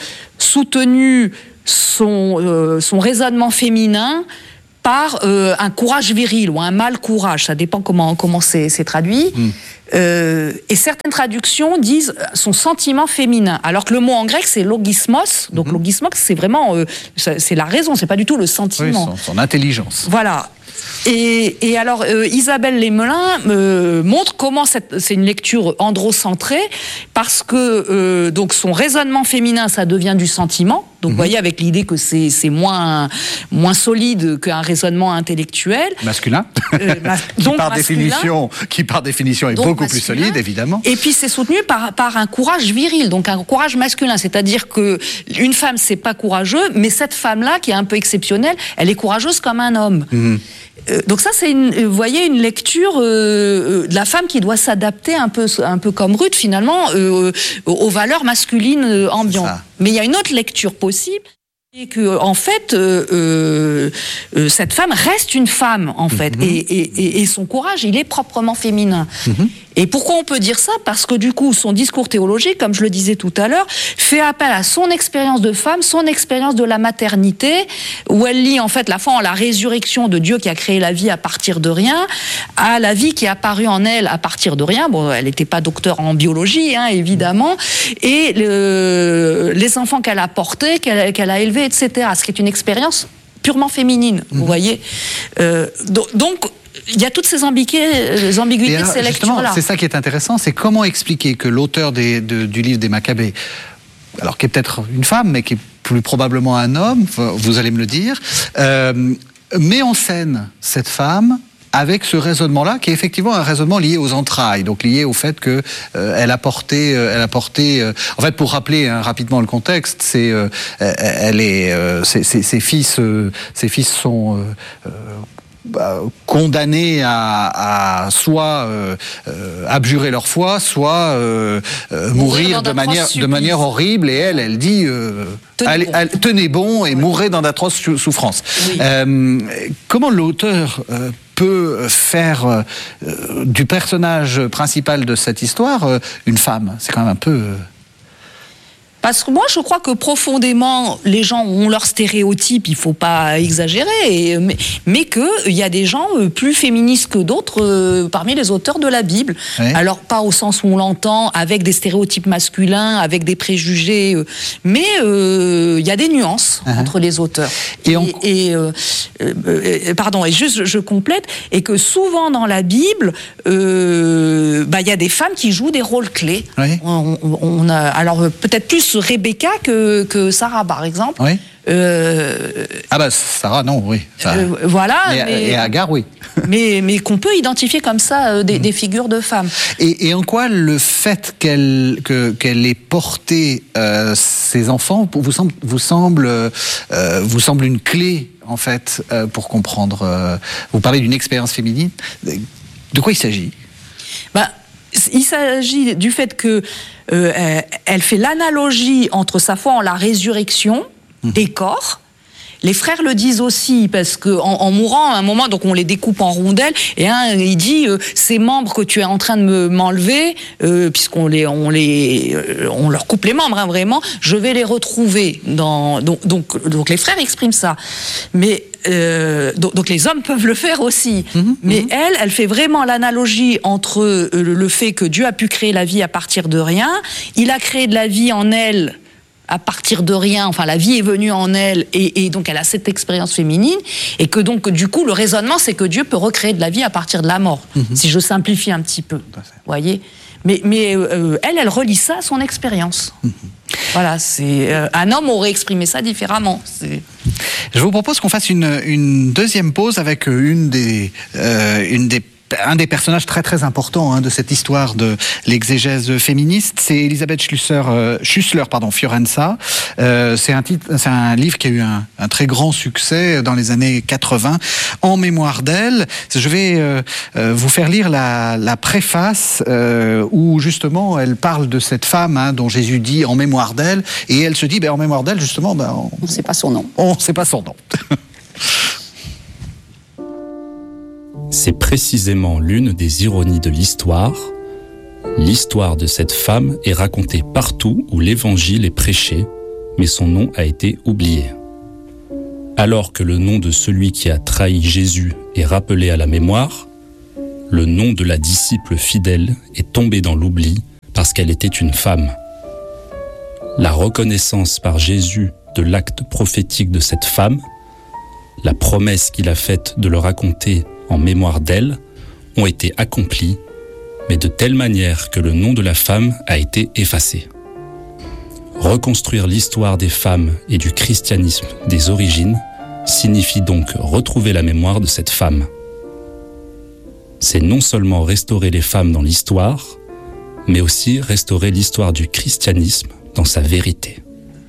soutenu son, euh, son raisonnement féminin par euh, un courage viril ou un mâle courage, ça dépend comment, comment c'est, c'est traduit. Mmh. Euh, et certaines traductions disent son sentiment féminin, alors que le mot en grec c'est logismos, donc mmh. logismos c'est vraiment euh, c'est la raison, c'est pas du tout le sentiment. Oui, son, son intelligence. Voilà. Et, et alors euh, Isabelle Lemelin euh, montre comment cette, c'est une lecture androcentrée, parce que euh, donc son raisonnement féminin ça devient du sentiment. Donc, mmh. vous voyez, avec l'idée que c'est, c'est moins, moins solide qu'un raisonnement intellectuel. Masculin. Euh, ma- qui, donc par masculin, définition, qui, par définition, est beaucoup masculin. Plus solide, évidemment. Et puis, c'est soutenu par, par un courage viril, donc un courage masculin. C'est-à-dire qu'une femme, c'est pas courageux, mais cette femme-là, qui est un peu exceptionnelle, elle est courageuse comme un homme. Mmh. Euh, donc ça, c'est, une, vous voyez, une lecture euh, de la femme qui doit s'adapter un peu, un peu comme Ruth, finalement, euh, aux valeurs masculines ambiantes. Mais il y a une autre lecture possible, et que en fait, euh, euh, euh, cette femme reste une femme, en fait, mmh. et, et, et son courage, il est proprement féminin. Mmh. Et pourquoi on peut dire ça ? Parce que du coup, son discours théologique, comme je le disais tout à l'heure, fait appel à son expérience de femme, son expérience de la maternité, où elle lie en fait la foi en la résurrection de Dieu qui a créé la vie à partir de rien, à la vie qui est apparue en elle à partir de rien. Bon, elle n'était pas docteur en biologie, hein, évidemment, et le, les enfants qu'elle a portés, qu'elle, qu'elle a élevés, et cetera. Ce qui est une expérience purement féminine, mmh. vous voyez. Euh, donc, il y a toutes ces ambiguïtés, les ambiguïtés alors, de ces lectures-là. C'est ça qui est intéressant, c'est comment expliquer que l'auteur des, de, du livre des Maccabées, alors qui est peut-être une femme, mais qui est plus probablement un homme, vous allez me le dire, euh, met en scène cette femme avec ce raisonnement-là, qui est effectivement un raisonnement lié aux entrailles, donc lié au fait que euh, elle a porté, euh, elle a porté. Euh, en fait, pour rappeler hein, rapidement le contexte, c'est, euh, elle est, euh, ses, ses, ses fils, euh, ses fils sont euh, euh, Bah, condamnés à, à soit euh, euh, abjurer leur foi, soit euh, euh, mourir de manière, de manière horrible. Et elle, elle dit euh, tenez, allez, bon. Allez, tenez bon et oui. mourrez dans d'atroces souffrances. Oui. Euh, comment l'auteur euh, peut faire euh, du personnage principal de cette histoire euh, une femme ? C'est quand même un peu... Euh... Parce que moi, je crois que profondément, les gens ont leurs stéréotypes, il ne faut pas exagérer, et, mais, mais qu'il y a des gens plus féministes que d'autres euh, parmi les auteurs de la Bible. Oui. Alors, pas au sens où on l'entend, avec des stéréotypes masculins, avec des préjugés, euh, mais il euh, y a des nuances uh-huh. entre les auteurs. Et, et, on... et euh, euh, pardon, et juste, je complète, et que souvent dans la Bible, il euh, bah, y a des femmes qui jouent des rôles clés. Oui. On, on, on a, alors, peut-être plus Rebecca que, que Sarah, par exemple. Oui. Euh, ah bah Sarah, non, oui. Ça... Euh, voilà. Mais, mais, et Agar, oui. mais, mais qu'on peut identifier comme ça euh, des, mmh. des figures de femmes. Et, et en quoi le fait qu'elle, que, qu'elle ait porté euh, ses enfants vous semble, vous, semble, euh, vous semble une clé, en fait, euh, pour comprendre... Euh, vous parlez d'une expérience féminine. De quoi il s'agit ? Bah, il s'agit du fait que euh, elle fait l'analogie entre sa foi en la résurrection mmh. des corps. Les frères le disent aussi, parce qu'en en mourant, à un moment, donc on les découpe en rondelles, et un, il dit euh, ces membres que tu es en train de me, m'enlever, euh, puisqu'on les, on les, euh, on leur coupe les membres, hein, vraiment, je vais les retrouver. Dans, donc, donc, donc les frères expriment ça. Mais Euh, donc, donc les hommes peuvent le faire aussi, mmh, mais mmh. elle, elle fait vraiment l'analogie entre euh, le fait que Dieu a pu créer la vie à partir de rien, il a créé de la vie en elle à partir de rien, enfin la vie est venue en elle, et, et donc elle a cette expérience féminine, et que donc du coup le raisonnement c'est que Dieu peut recréer de la vie à partir de la mort, mmh. si je simplifie un petit peu, vous voyez. Mais, mais euh, elle, elle relie ça à son expérience. Mmh. Voilà, c'est euh, un homme aurait exprimé ça différemment. C'est... Je vous propose qu'on fasse une, une deuxième pause avec une des, euh, une des un des personnages très très importants hein, de cette histoire de l'exégèse féministe, c'est Elisabeth Schüssler, euh, Schüssler pardon, Fiorenza. Euh, c'est, un titre, c'est un livre qui a eu un, un très grand succès dans les années quatre-vingts. En mémoire d'elle, je vais euh, euh, vous faire lire la, la préface euh, où justement elle parle de cette femme hein, dont Jésus dit en mémoire d'elle, et elle se dit ben, en mémoire d'elle justement, ben, on ne sait pas son nom. On ne sait pas son nom. C'est précisément l'une des ironies de l'histoire. L'histoire de cette femme est racontée partout où l'évangile est prêché, mais son nom a été oublié. Alors que le nom de celui qui a trahi Jésus est rappelé à la mémoire, le nom de la disciple fidèle est tombé dans l'oubli parce qu'elle était une femme. La reconnaissance par Jésus de l'acte prophétique de cette femme, la promesse qu'il a faite de le raconter en mémoire d'elle, ont été accomplies, mais de telle manière que le nom de la femme a été effacé. Reconstruire l'histoire des femmes et du christianisme des origines signifie donc retrouver la mémoire de cette femme. C'est non seulement restaurer les femmes dans l'histoire, mais aussi restaurer l'histoire du christianisme dans sa vérité.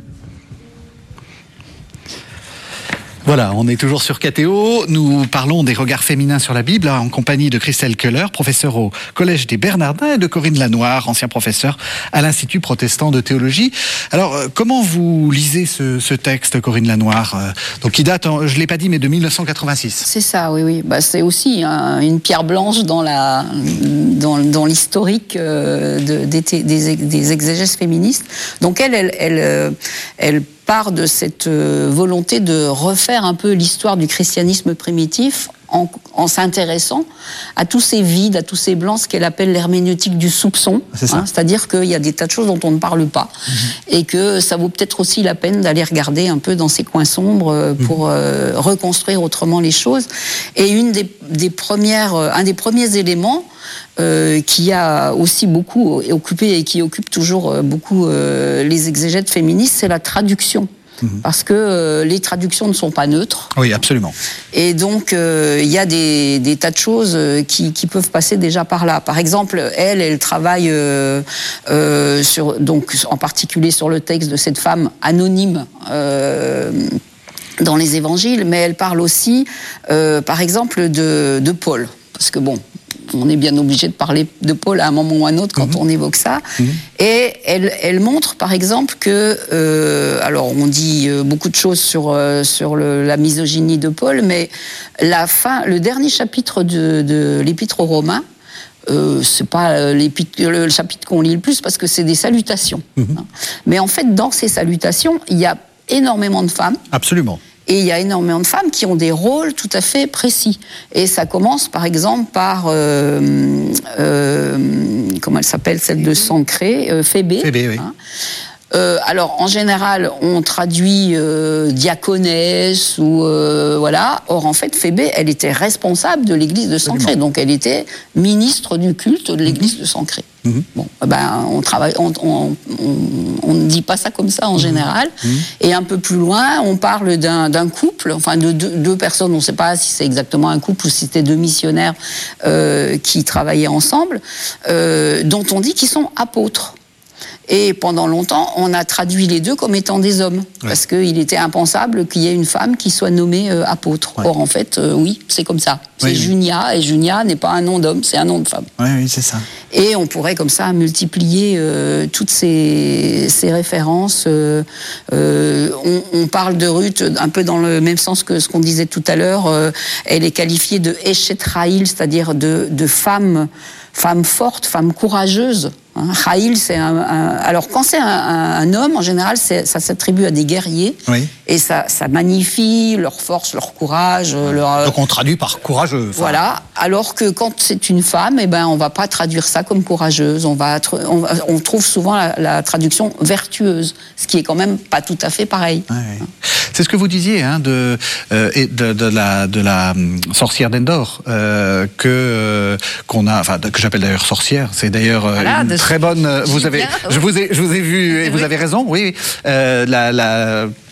Voilà, on est toujours sur K T O. Nous parlons des regards féminins sur la Bible en compagnie de Christelle Keller, professeure au Collège des Bernardins, et de Corinne Lanoir, ancien professeur à l'Institut protestant de théologie. Alors, comment vous lisez ce, ce texte, Corinne Lanoir, donc qui date, je ne l'ai pas dit, mais de mille neuf cent quatre-vingt-six? C'est ça, oui, oui. Bah, c'est aussi hein, une pierre blanche dans, la, dans, dans l'historique euh, de, des, des, des exégèses féministes. Donc, elle, elle, elle, elle, elle part de cette volonté de refaire un peu l'histoire du christianisme primitif en, en s'intéressant à tous ces vides, à tous ces blancs, ce qu'elle appelle l'herméneutique du soupçon. C'est ça. Hein, c'est-à-dire qu'il y a des tas de choses dont on ne parle pas mmh. et que ça vaut peut-être aussi la peine d'aller regarder un peu dans ces coins sombres pour mmh. euh, reconstruire autrement les choses. Et une des, des premières, un des premiers éléments Euh, qui a aussi beaucoup occupé et qui occupe toujours beaucoup euh, les exégètes féministes, c'est la traduction. Mmh. Parce que euh, les traductions ne sont pas neutres. Oui, absolument. Et donc, il euh, y a des, des tas de choses qui, qui peuvent passer déjà par là. Par exemple, elle, elle travaille euh, euh, sur, donc, en particulier sur le texte de cette femme anonyme euh, dans les évangiles, mais elle parle aussi, euh, par exemple, de, de Paul. Parce que bon, on est bien obligé de parler de Paul à un moment ou à un autre quand mmh. on évoque ça. Mmh. Et elle, elle montre, par exemple, que... Euh, alors, on dit beaucoup de choses sur, euh, sur le, la misogynie de Paul, mais la fin, le dernier chapitre de, de l'Épître aux Romains, euh, c'est pas le chapitre qu'on lit le plus, parce que c'est des salutations. Mmh. Hein. Mais en fait, dans ces salutations, il y a énormément de femmes. Absolument. Et il y a énormément de femmes qui ont des rôles tout à fait précis. Et ça commence, par exemple, par... Euh, euh, comment elle s'appelle, celle de Sancré, euh, Phébé. Phébé, oui. Hein. Euh, alors, en général, on traduit euh, diaconesse ou euh, voilà. Or, en fait, Phébé, elle était responsable de l'église de Sancré, donc elle était ministre du culte de l'église mmh. de Sancré. Mmh. Bon, ben, on travaille, on, on, on, on ne dit pas ça comme ça en mmh. général. Mmh. Et un peu plus loin, on parle d'un, d'un couple, enfin de deux, deux personnes. On ne sait pas si c'est exactement un couple ou si c'était deux missionnaires euh, qui travaillaient ensemble, euh, dont on dit qu'ils sont apôtres. Et pendant longtemps, on a traduit les deux comme étant des hommes, ouais. parce qu'il était impensable qu'il y ait une femme qui soit nommée euh, apôtre. Ouais. Or, en fait, euh, oui, c'est comme ça. C'est oui, Junia, oui. et Junia n'est pas un nom d'homme, c'est un nom de femme. Oui, oui, c'est ça. Et on pourrait comme ça multiplier euh, toutes ces, ces références. Euh, euh, on, on parle de Ruth un peu dans le même sens que ce qu'on disait tout à l'heure. Euh, elle est qualifiée de Eshet Raïl, c'est-à-dire de, de femme, femme forte, femme courageuse. Hein, Raïl, c'est un, un... Alors, quand c'est un, un, un homme, en général, c'est, ça s'attribue à des guerriers. Oui. Et ça, ça magnifie leur force, leur courage. Leur... Donc, on traduit par courageux. Enfin... Voilà. Alors que quand c'est une femme, eh ben, on ne va pas traduire ça comme courageuse. On, va, on, on trouve souvent la, la traduction vertueuse, ce qui est quand même pas tout à fait pareil. Oui, oui. C'est ce que vous disiez hein, de, euh, de, de, la, de la sorcière d'Endor, euh, que, euh, qu'on a, enfin, que j'appelle d'ailleurs sorcière. C'est d'ailleurs euh, voilà, une très bonne. Vous avez, je vous ai, je vous ai vu et vous avez raison. Oui, euh, la, la,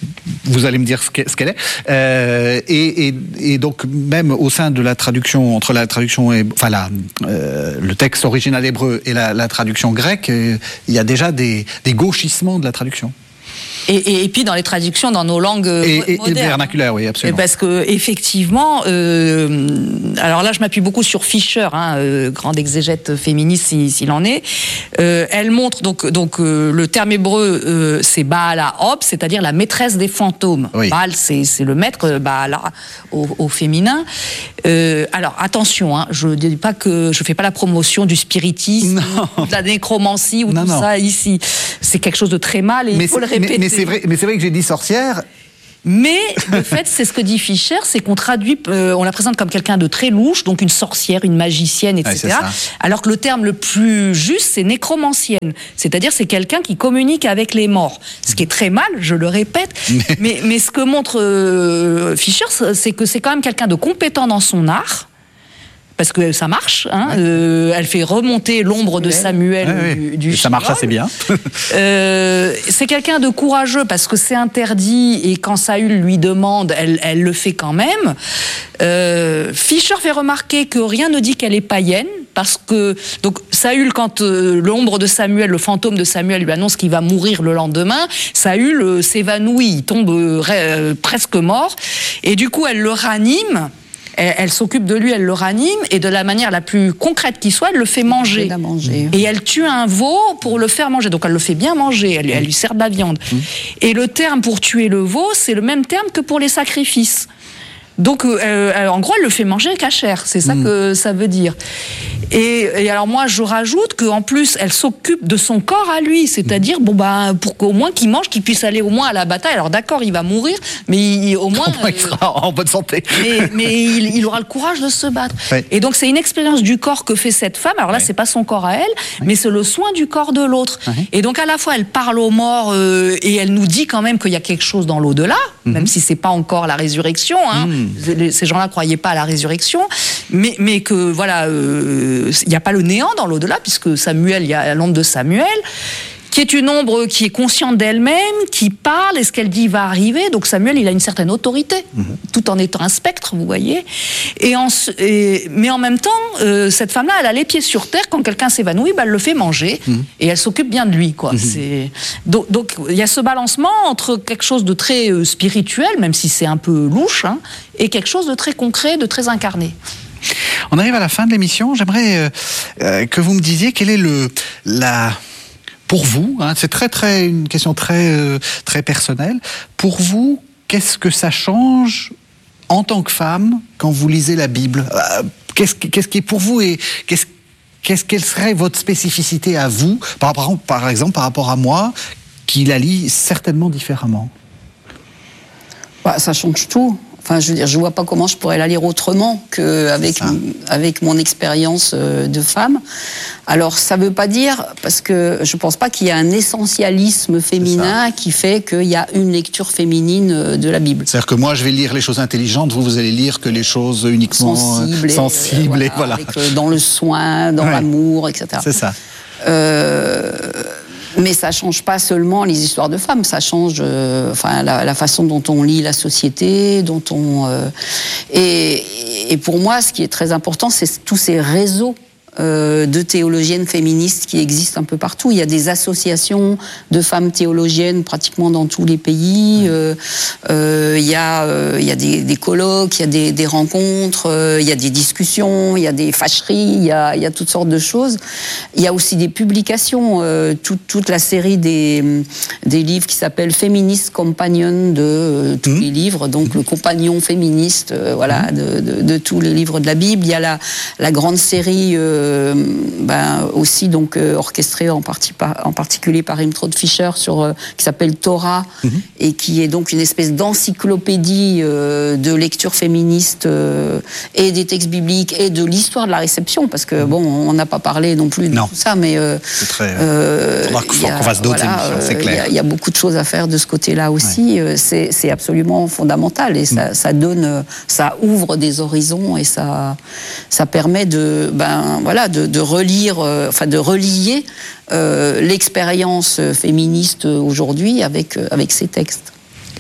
vous allez me dire ce qu'elle est. Euh, et, et, et donc, même au sein de la traduction, entre la traduction et, enfin, la, euh, le texte original hébreu et la, la traduction grecque, euh, il y a déjà des, des gauchissements de la traduction. Et, et, et puis dans les traductions dans nos langues et, et, modernes. Et vernaculaires, oui, absolument. Parce que effectivement, euh, alors là je m'appuie beaucoup sur Fischer, hein, euh, grande exégète féministe s'il, s'il en est. Euh, elle montre donc donc euh, le terme hébreu euh, c'est Baala Ob, c'est-à-dire la maîtresse des fantômes. Oui. Baal c'est c'est le maître, Baala au, au féminin. Euh, alors attention, hein, je ne dis pas que je fais pas la promotion du spiritisme, non. de la nécromancie ou non, tout non. ça ici. C'est quelque chose de très mal et mais il faut le répéter. Mais, mais c'est vrai, mais c'est vrai que j'ai dit sorcière. Mais le fait, c'est ce que dit Fischer, c'est qu'on traduit, euh, on la présente comme quelqu'un de très louche, donc une sorcière, une magicienne, et cetera. Ouais, alors que le terme le plus juste, c'est nécromancienne, c'est-à-dire c'est quelqu'un qui communique avec les morts. Ce qui est très mal, je le répète. Mais, mais, mais ce que montre euh, Fischer, c'est que c'est quand même quelqu'un de compétent dans son art. Parce que ça marche, hein, ouais. euh, elle fait remonter l'ombre de Samuel ouais, du, du ça marche assez bien. euh, c'est quelqu'un de courageux parce que c'est interdit et quand Saül lui demande, elle, elle le fait quand même. Euh, Fischer fait remarquer que rien ne dit qu'elle est païenne parce que donc Saül, quand euh, l'ombre de Samuel, le fantôme de Samuel lui annonce qu'il va mourir le lendemain, Saül euh, s'évanouit, il tombe euh, euh, presque mort et du coup elle le ranime. Elle, elle s'occupe de lui, elle le ranime, et de la manière la plus concrète qui soit, elle le fait manger. manger. Et elle tue un veau pour le faire manger. Donc elle le fait bien manger, elle, elle lui sert de la viande. Mmh. Et le terme pour tuer le veau, c'est le même terme que pour les sacrifices. Donc, euh, en gros, elle le fait manger cachère, c'est ça mmh. que ça veut dire. Et, et alors moi, je rajoute qu'en plus, elle s'occupe de son corps à lui, c'est-à-dire, bon bah, pour qu'au moins qu'il mange, qu'il puisse aller au moins à la bataille. Alors d'accord, il va mourir, mais il, au moins... Au moins, il sera en bonne santé. Mais, mais il, il aura le courage de se battre. Oui. Et donc, c'est une expérience du corps que fait cette femme. Alors là, oui. c'est pas son corps à elle, oui. mais c'est le soin du corps de l'autre. Oui. Et donc, à la fois, elle parle aux morts euh, et elle nous dit quand même qu'il y a quelque chose dans l'au-delà, mm-hmm. même si c'est pas encore la résurrection, hein. Mm. Ces gens-là ne croyaient pas à la résurrection, mais, mais que voilà, il euh, n'y a pas le néant dans l'au-delà, puisque Samuel, il y a l'ombre de Samuel, qui est une ombre qui est consciente d'elle-même, qui parle, et ce qu'elle dit va arriver. Donc Samuel, il a une certaine autorité, mmh. tout en étant un spectre, vous voyez. Et en, et, mais en même temps, euh, cette femme-là, elle a les pieds sur terre. Quand quelqu'un s'évanouit, bah, elle le fait manger, mmh. et elle s'occupe bien de lui, quoi. Mmh. C'est... Donc, donc il y a ce balancement entre quelque chose de très euh, spirituel, même si c'est un peu louche, hein, et quelque chose de très concret, de très incarné. On arrive à la fin de l'émission. J'aimerais euh, euh, que vous me disiez quelle est le la pour vous, hein, c'est très très une question très euh, très personnelle. Pour vous, qu'est-ce que ça change en tant que femme quand vous lisez la Bible ? euh, Qu'est-ce qui, qu'est-ce qui est pour vous et qu'est-ce qu'est-ce quelle serait votre spécificité à vous, par rapport par exemple par rapport à moi, qui la lis certainement différemment ? Bah, ça change tout. Enfin, je veux dire, je vois pas comment je pourrais la lire autrement qu'avec avec mon expérience de femme. Alors, ça veut pas dire, parce que je pense pas qu'il y a un essentialisme féminin qui fait qu'il y a une lecture féminine de la Bible. C'est-à-dire que moi, je vais lire les choses intelligentes, vous, vous allez lire que les choses uniquement sensibles, sensibles et, voilà, et voilà. Avec, dans le soin, dans ouais. l'amour, et cetera. C'est ça. Euh... Mais ça change pas seulement les histoires de femmes, ça change euh, enfin, la, la façon dont on lit la société, dont on... Euh, et, et pour moi, ce qui est très important, c'est tous ces réseaux euh, de théologiennes féministes qui existent un peu partout. Il y a des associations de femmes théologiennes pratiquement dans tous les pays. Euh, euh, il y a, euh, il y a des, des colloques, il y a des, des rencontres, euh, il y a des discussions, il y a des fâcheries, il y a, il y a toutes sortes de choses. Il y a aussi des publications, euh, toute, toute la série des, des livres qui s'appellent Feminist Companion de euh, tous mmh. les livres, donc mmh. le compagnon féministe, euh, voilà, de, de, de tous les livres de la Bible. Il y a la, la grande série euh, Euh, ben, aussi donc euh, orchestrée en, partie par, en particulier par Irmtraud Fischer sur euh, qui s'appelle Torah mm-hmm. et qui est donc une espèce d'encyclopédie euh, de lecture féministe euh, et des textes bibliques et de l'histoire de la réception, parce que bon, on n'a pas parlé non plus de non. tout ça, mais euh, c'est très. Euh, faudra qu'on fasse d'autres voilà, émissions, c'est clair. Il y, y a beaucoup de choses à faire de ce côté-là aussi. Ouais. C'est, c'est absolument fondamental et ça, mm. ça donne, ça ouvre des horizons et ça, ça permet de, ben voilà. De, de relire, euh, enfin de relier euh, l'expérience féministe aujourd'hui avec, euh, avec ces textes. Et vous ?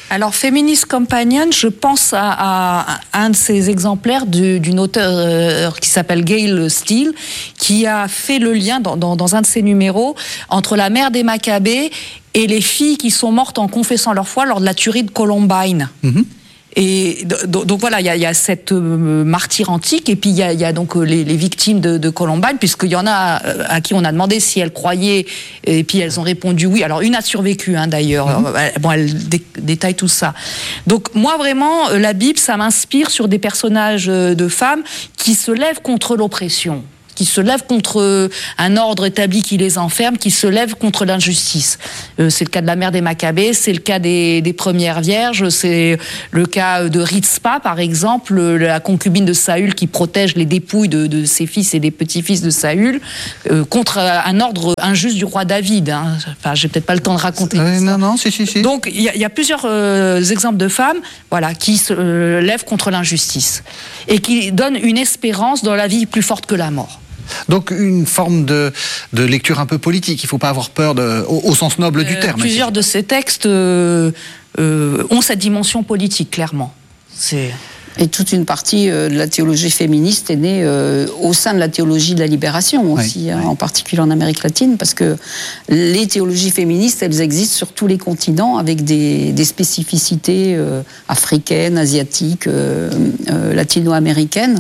Alors, Feminist Companion, je pense à, à, à un de ces exemplaires de, d'une auteure qui s'appelle Gail Steele, qui a fait le lien dans, dans, dans un de ses numéros entre la mère des Maccabées et les filles qui sont mortes en confessant leur foi lors de la tuerie de Columbine. Mm-hmm. Et donc, donc voilà, il y, y a cette euh, martyre antique, et puis il y a, y a donc euh, les, les victimes de, de Columbine, puisqu'il y en a euh, à qui on a demandé si elles croyaient, et puis elles ont répondu oui. Alors une a survécu, hein, d'ailleurs. Mmh. Euh, bon, elle dé- détaille tout ça. Donc moi vraiment, euh, la Bible, ça m'inspire sur des personnages euh, de femmes qui se lèvent contre l'oppression, qui se lèvent contre un ordre établi qui les enferme, qui se lèvent contre l'injustice. Euh, c'est le cas de la mère des Maccabées, c'est le cas des, des premières vierges, c'est le cas de Ritzpa, par exemple, la concubine de Saül qui protège les dépouilles de, de ses fils et des petits-fils de Saül, euh, contre un ordre injuste du roi David. Hein. Enfin, j'ai peut-être pas le temps de raconter euh, ça. Non, non, si, si, si. Donc, il y, y a plusieurs euh, exemples de femmes, voilà, qui se euh, lèvent contre l'injustice et qui donnent une espérance dans la vie plus forte que la mort. Donc une forme de, de lecture un peu politique, il ne faut pas avoir peur de, au, au sens noble du euh, terme. Plusieurs de ces textes euh, euh, ont cette dimension politique, clairement. C'est... Et toute une partie euh, de la théologie féministe est née euh, au sein de la théologie de la libération aussi, oui, hein, oui. En particulier en Amérique latine, parce que les théologies féministes, elles existent sur tous les continents avec des, des spécificités euh, africaines, asiatiques, euh, euh, latino-américaines.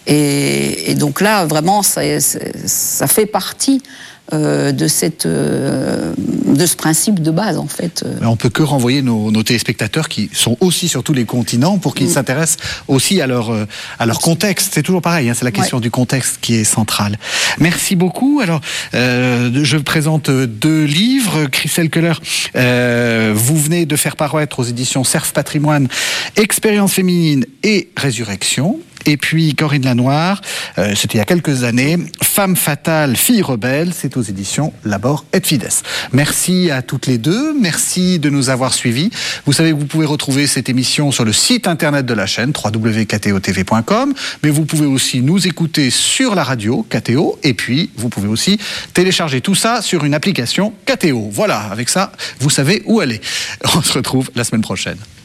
Et, et donc là, vraiment, ça, ça fait partie Euh, de, cette, euh, de ce principe de base, en fait. On ne peut que renvoyer nos, nos téléspectateurs qui sont aussi sur tous les continents pour qu'ils mmh. s'intéressent aussi à leur, à leur contexte. C'est toujours pareil, hein, c'est la question ouais. du contexte qui est centrale. Merci beaucoup. Alors, euh, je présente deux livres. Christelle Keller, euh, vous venez de faire paraître aux éditions Cerf Patrimoine Expérience féminine et Résurrection. Et puis Corinne Lanoir, euh, c'était il y a quelques années, Femme fatale, fille rebelle, c'est aux éditions Labor et Fides. Merci à toutes les deux, merci de nous avoir suivis. Vous savez que vous pouvez retrouver cette émission sur le site internet de la chaîne, w w w point k t o t v point com, mais vous pouvez aussi nous écouter sur la radio K T O, et puis vous pouvez aussi télécharger tout ça sur une application K T O. Voilà, avec ça, vous savez où aller. On se retrouve la semaine prochaine.